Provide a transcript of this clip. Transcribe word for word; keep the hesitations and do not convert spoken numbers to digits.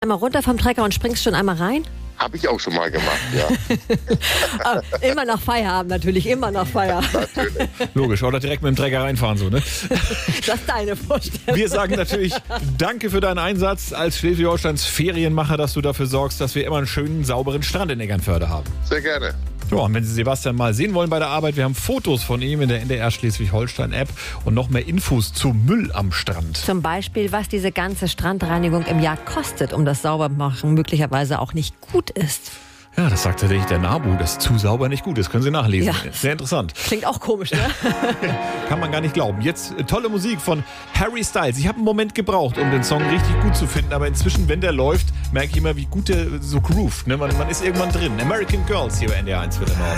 einmal runter vom Trecker und springst schon einmal rein? Habe ich auch schon mal gemacht, ja. Ah, immer nach Feierabend natürlich, immer nach Feierabend. Natürlich. Logisch, oder direkt mit dem Trecker reinfahren, so, ne? Das ist deine Vorstellung. Wir sagen natürlich danke für deinen Einsatz als Schleswig-Holsteins Ferienmacher, dass du dafür sorgst, dass wir immer einen schönen, sauberen Strand in Eckernförde haben. Sehr gerne. Ja, und wenn Sie Sebastian mal sehen wollen bei der Arbeit, wir haben Fotos von ihm in der N D R Schleswig-Holstein-App und noch mehr Infos zum Müll am Strand. Zum Beispiel, was diese ganze Strandreinigung im Jahr kostet, um das Saubermachen möglicherweise auch nicht gut ist. Ja, das sagt tatsächlich der NABU, dass zu sauber nicht gut ist. Können Sie nachlesen. Ja. Sehr interessant. Klingt auch komisch, ne? Kann man gar nicht glauben. Jetzt äh, tolle Musik von Harry Styles. Ich habe einen Moment gebraucht, um den Song richtig gut zu finden, aber inzwischen, wenn der läuft, merke ich immer, wie gut der so groovt. Ne? Man, man ist irgendwann drin. American Girls hier bei N D R eins für den Norden.